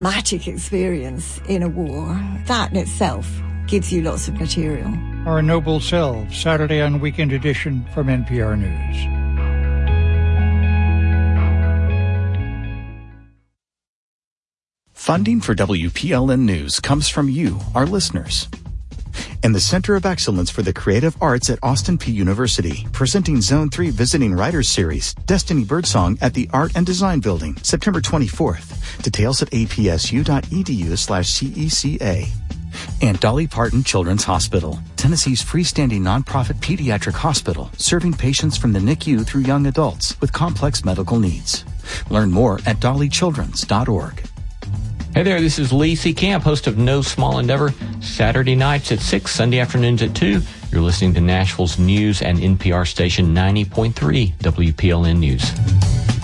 traumatic experience in a war, that in itself gives you lots of material. Our Noble Selves, Saturday on Weekend Edition from NPR News. Funding for WPLN News comes from you, our listeners. And the Center of Excellence for the Creative Arts at Austin Peay University, presenting Zone 3 Visiting Writers Series, Destiny Birdsong at the Art and Design Building, September 24th. Details at apsu.edu/CECA. And Dolly Parton Children's Hospital, Tennessee's freestanding nonprofit pediatric hospital, serving patients from the NICU through young adults with complex medical needs. Learn more at dollychildrens.org. Hey there, this is Lee C. Camp, host of No Small Endeavor, Saturday nights at 6, Sunday afternoons at 2. You're listening to Nashville's news and NPR station 90.3 WPLN News.